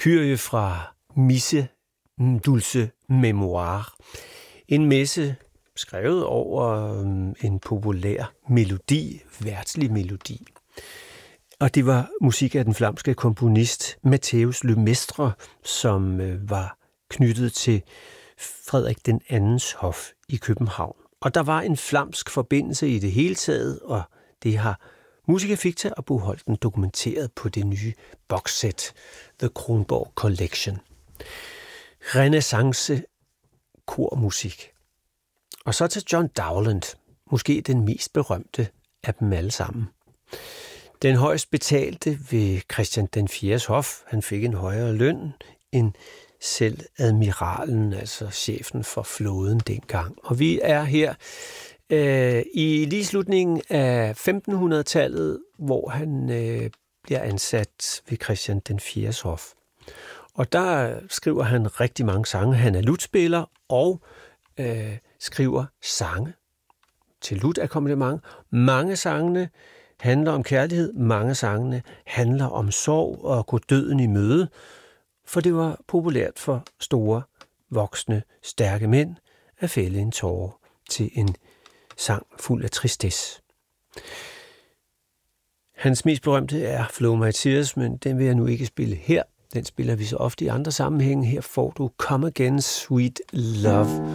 Kyrie fra Misse Dulce Memoire. En messe skrevet over en populær melodi, verdslig melodi. Og det var musik af den flamske komponist Matthæus Lemestre, som var knyttet til Frederik den Andens hof i København. Og der var en flamsk forbindelse i det hele taget, og det har Musica Ficta og Bo Holten dokumenteret på det nye boxset, The Kronborg Collection. Renaissance kormusik. Og så til John Dowland, måske den mest berømte af dem alle sammen. Den højst betalte ved Christian den 4. hof. Han fik en højere løn end selv admiralen, altså chefen for flåden dengang. Og vi er her i lige slutningen af 1500-tallet, hvor han bliver ansat ved Christian den 4. hof. Og der skriver han rigtig mange sange. Han er lutspiller og skriver sange til lutakkompagnement. Mange sangene handler om kærlighed, mange sangene handler om sorg og gå døden i møde, for det var populært for store, voksne, stærke mænd at fælde en tåre til en sang fuld af tristesse. Hans mest berømte er Flow My Tears, men den vil jeg nu ikke spille her. Den spiller vi så ofte i andre sammenhænge. Her får du Come Again, Sweet Love.